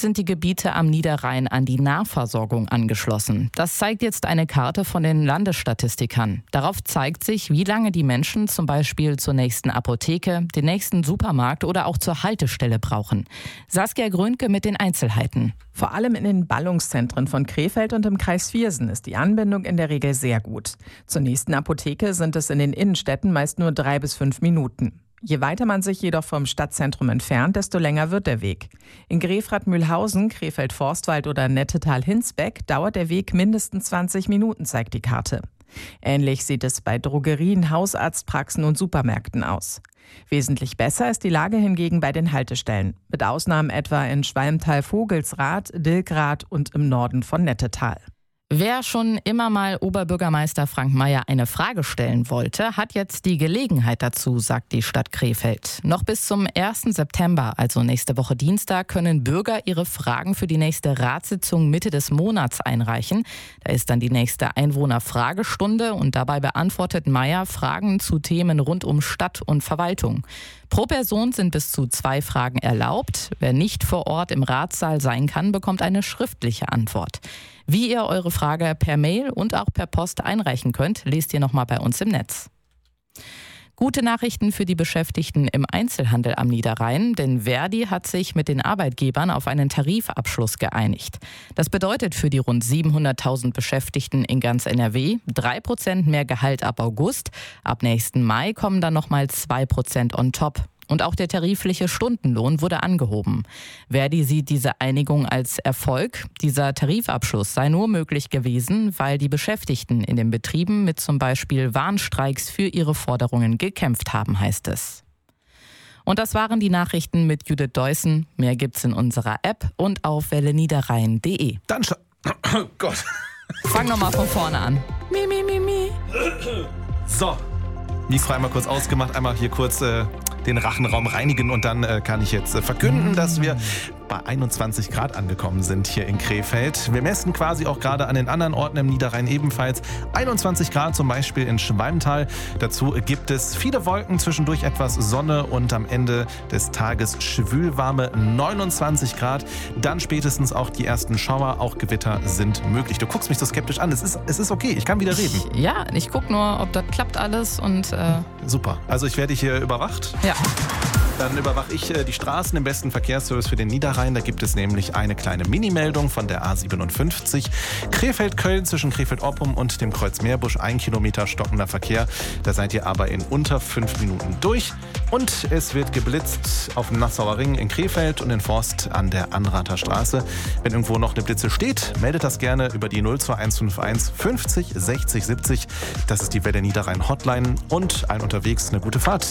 sind die Gebiete am Niederrhein an die Nahversorgung angeschlossen. Das zeigt jetzt eine Karte von den Landesstatistikern. Darauf zeigt sich, wie lange die Menschen zum Beispiel zur nächsten Apotheke, den nächsten Supermarkt oder auch zur Haltestelle brauchen. Saskia Grönke mit den Einzelheiten. Vor allem in den Ballungszentren von Krefeld und im Kreis Viersen ist die Anbindung in der Regel sehr gut. Zur nächsten Apotheke sind es in den Innenstädten meist nur 3 bis 5 Minuten. Je weiter man sich jedoch vom Stadtzentrum entfernt, desto länger wird der Weg. In Grefrath-Mühlhausen, Krefeld-Forstwald oder Nettetal-Hinsbeck dauert der Weg mindestens 20 Minuten, zeigt die Karte. Ähnlich sieht es bei Drogerien, Hausarztpraxen und Supermärkten aus. Wesentlich besser ist die Lage hingegen bei den Haltestellen, mit Ausnahmen etwa in Schwalmtal-Vogelsrath, Dilkrath und im Norden von Nettetal. Wer schon immer mal Oberbürgermeister Frank Mayer eine Frage stellen wollte, hat jetzt die Gelegenheit dazu, sagt die Stadt Krefeld. Noch bis zum 1. September, also nächste Woche Dienstag, können Bürger ihre Fragen für die nächste Ratssitzung Mitte des Monats einreichen. Da ist dann die nächste Einwohnerfragestunde und dabei beantwortet Mayer Fragen zu Themen rund um Stadt und Verwaltung. Pro Person sind bis zu 2 Fragen erlaubt. Wer nicht vor Ort im Ratssaal sein kann, bekommt eine schriftliche Antwort. Wie ihr eure Frage per Mail und auch per Post einreichen könnt, lest ihr nochmal bei uns im Netz. Gute Nachrichten für die Beschäftigten im Einzelhandel am Niederrhein, denn Verdi hat sich mit den Arbeitgebern auf einen Tarifabschluss geeinigt. Das bedeutet für die rund 700.000 Beschäftigten in ganz NRW 3% mehr Gehalt ab August. Ab nächsten Mai kommen dann nochmal 2% on top. Und auch der tarifliche Stundenlohn wurde angehoben. Verdi sieht diese Einigung als Erfolg. Dieser Tarifabschluss sei nur möglich gewesen, weil die Beschäftigten in den Betrieben mit zum Beispiel Warnstreiks für ihre Forderungen gekämpft haben, heißt es. Und das waren die Nachrichten mit Judith Deussen. Mehr gibt's in unserer App und auf welleniederrhein.de. Dann oh Gott. Fang nochmal von vorne an. Mi, mi, mi, mi. So, Mikro einmal kurz ausgemacht, einmal hier kurz den Rachenraum reinigen und dann kann ich jetzt verkünden, dass wir bei 21 Grad angekommen sind hier in Krefeld. Wir messen quasi auch gerade an den anderen Orten im Niederrhein ebenfalls 21 Grad, zum Beispiel in Schwalmtal. Dazu gibt es viele Wolken, zwischendurch etwas Sonne und am Ende des Tages schwülwarme 29 Grad. Dann spätestens auch die ersten Schauer, auch Gewitter sind möglich. Du guckst mich so skeptisch an, es ist okay, ich kann wieder reden. Ich gucke nur, ob das klappt alles und... Super, also ich werde hier überwacht. Ja. Dann überwache ich die Straßen im besten Verkehrsservice für den Niederrhein. Da gibt es nämlich eine kleine Mini-Meldung von der A57. Krefeld-Köln zwischen Krefeld-Oppum und dem Kreuz Meerbusch, 1 Kilometer stockender Verkehr. Da seid ihr aber in unter 5 Minuten durch. Und es wird geblitzt auf dem Nassauer Ring in Krefeld und in Forst an der Anrather Straße. Wenn irgendwo noch eine Blitze steht, meldet das gerne über die 02151 50 60 70. Das ist die Welle Niederrhein Hotline und allen unterwegs eine gute Fahrt.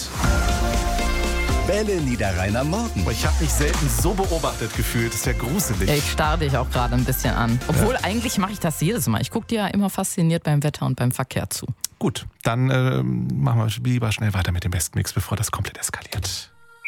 Welle Niederrhein am Morgen. Ich habe mich selten so beobachtet gefühlt. Das ist ja gruselig. Ich starre dich auch gerade ein bisschen an. Obwohl, eigentlich mache ich das jedes Mal. Ich gucke dir ja immer fasziniert beim Wetter und beim Verkehr zu. Gut, dann machen wir lieber schnell weiter mit dem Bestmix, bevor das komplett eskaliert.